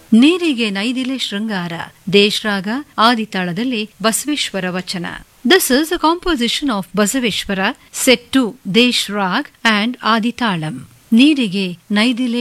ನೀರಿಗೆ ನೈದಿಲೆ ಶೃಂಗಾರ ದೇಶರಾಗ ಆದಿತಾಳದಲ್ಲಿ ಬಸವೇಶ್ವರ ವಚನ. This is a composition of Basaveshwara set to Desh Rag and Aditalam. ನೀರಿಗೆ ನೈದಿಲೆ